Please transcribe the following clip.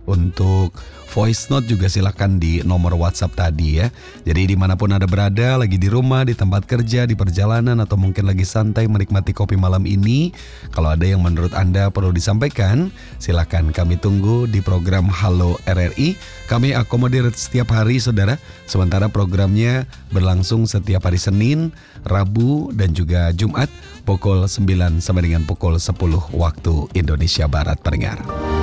Untuk voice note juga silakan di nomor WhatsApp tadi ya. Jadi dimanapun Anda berada, lagi di rumah, di tempat kerja, di perjalanan, atau mungkin lagi santai menikmati kopi malam ini, kalau ada yang menurut Anda perlu disampaikan, silakan kami tunggu di program Halo RRI. Kami akomodir setiap hari saudara, sementara programnya berlangsung setiap hari Senin, Rabu, dan juga Jumat pukul 9 sampai dengan pukul 10 waktu Indonesia Barat pendengar.